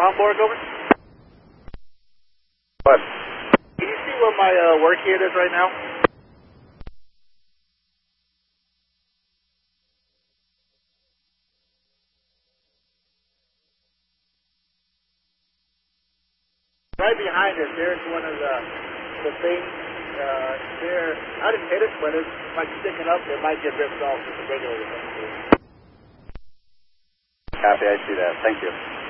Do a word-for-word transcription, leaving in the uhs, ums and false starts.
Longboard, over. What? Can you see where my uh, work kit is right now? Right behind it, there's one of the the things uh, there. I didn't hit it, but it's like sticking up. It might get ripped off with the regular thing. Copy, I see that. Thank you.